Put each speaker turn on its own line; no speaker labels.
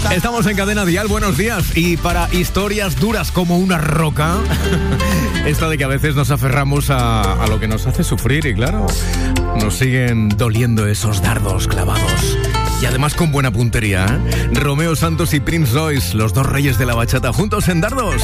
Estamos en Cadena Dial, buenos días. Y para historias duras como una roca, esta de que a veces nos aferramos a lo que nos hace sufrir y claro, nos siguen doliendo esos dardos clavados. Y además con buena puntería, ¿eh? Romeo Santos y Prince Royce, los dos reyes de la bachata, juntos en Dardos.